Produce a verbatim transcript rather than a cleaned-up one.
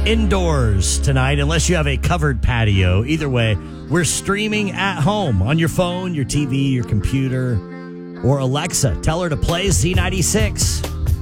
indoors tonight, unless you have a covered patio. Either way, we're streaming at home on your phone, your T V, your computer, or Alexa. Tell her to play Z ninety-six.